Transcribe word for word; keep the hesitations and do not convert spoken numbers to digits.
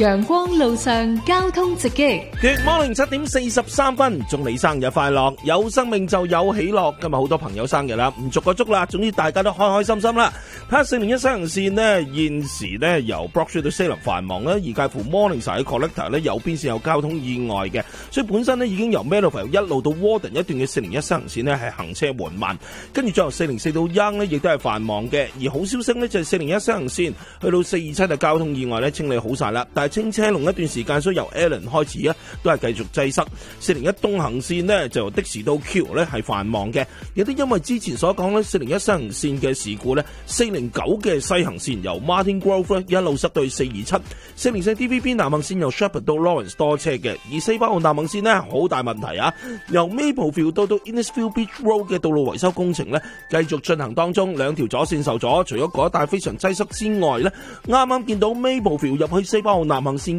陽光路上交通直擊。 Good morning， 七點四十三分，祝你生日快樂！有生命就有喜樂。今日好多朋友生日啦，唔續個祝啦，總之大家都開開心心啦。睇下四零一西行線呢，現時呢由 Brock Street 到西林繁忙啦，而介乎 Morningside 喺 Collector 呢右邊線有交通意外嘅，所以本身呢已經由 Meadowvale 一路到 Warden 一段嘅四零一西行線呢係行車緩慢，跟住再由四零四到 Yonge 呢亦都係繁忙嘅。而好消息呢就係四零一西行線去到四二七嘅交通意外呢清理好晒啦，但係清車龍一段時間，所以由 Allen 開始啊都係繼續擠塞。四零一東行線呢就由的士到 Q 呢係繁忙嘅，亦都因為之前所講呢四零一西行線嘅事故呢，四零九嘅西行線由 Martin Grove 一路塞到去四二七，四零四 D V B 南行線由 Shepherd 到 Lawrence 多車嘅，而西北澳南行線呢好大問題啊，由 Mapleville 到到 Innisfield Beach Road 嘅道路維修工程呢繼續進行當中，兩條左線受阻，除咗嗰一帶非常擠塞之外呢，啱啱見到 Mapleville 入去西北澳南行線